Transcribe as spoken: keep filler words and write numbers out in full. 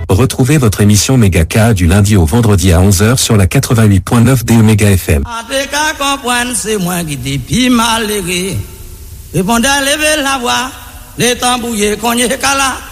Retrouvez votre émission Megaka du lundi au vendredi à onze heures sur la quatre-vingt-huit point neuf D Omega F M. C'est moi qui t'ai pis maléré. Répondez à lever la voix, les tambouillés qu'on y est là.